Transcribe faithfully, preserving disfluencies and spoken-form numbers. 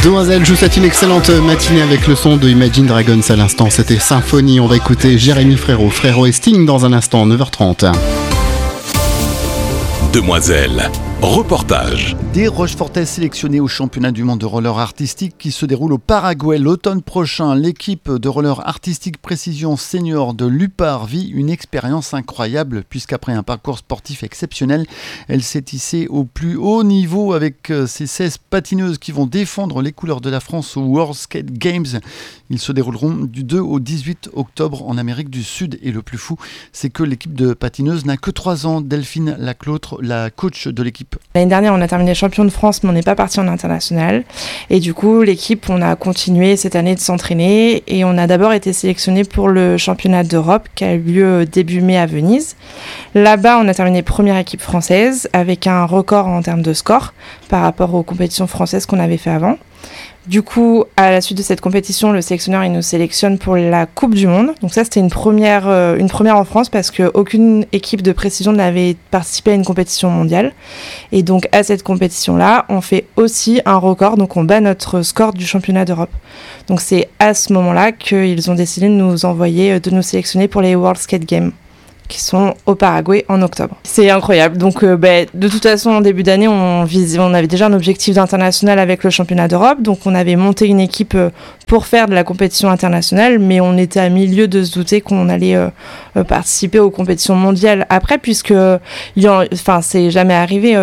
Demoiselle, je vous souhaite une excellente matinée avec le son de Imagine Dragons à l'instant. C'était Symphonie. On va écouter Jérémy Frérot, Frérot et Sting dans un instant, neuf heures trente. Demoiselle, reportage. Des Rochefortais sélectionnés au championnat du monde de roller artistique qui se déroule au Paraguay l'automne prochain. L'équipe de roller artistique précision senior de l'Upar vit une expérience incroyable puisqu'après un parcours sportif exceptionnel, elle s'est hissée au plus haut niveau avec ses seize patineuses qui vont défendre les couleurs de la France aux World Skate Games. Ils se dérouleront du deux au dix-huit octobre en Amérique du Sud. Et le plus fou, c'est que l'équipe de patineuses n'a que trois ans. Delphine Laclautre, la coach de l'équipe. L'année dernière, on a terminé champion de France, mais on n'est pas parti en international. Et du coup, l'équipe, on a continué cette année de s'entraîner. Et on a d'abord été sélectionné pour le championnat d'Europe qui a eu lieu début mai à Venise. Là-bas, on a terminé première équipe française avec un record en termes de score par rapport aux compétitions françaises qu'on avait fait avant. Du coup, à la suite de cette compétition, le sélectionneur il nous sélectionne pour la Coupe du Monde. Donc ça, c'était une première, euh, une première en France parce qu'aucune équipe de précision n'avait participé à une compétition mondiale. Et donc, à cette compétition-là, on fait aussi un record. Donc, on bat notre score du championnat d'Europe. Donc, c'est à ce moment-là qu'ils ont décidé de nous envoyer, de nous sélectionner pour les World Skate Games, qui sont au Paraguay en octobre. C'est incroyable. Donc, euh, bah, de toute façon, en début d'année, on, visait, on avait déjà un objectif d'international avec le championnat d'Europe. Donc, on avait monté une équipe euh, pour faire de la compétition internationale, mais on était à milieu de se douter qu'on allait euh, euh, participer aux compétitions mondiales après, puisque, enfin, c'est jamais arrivé. Euh,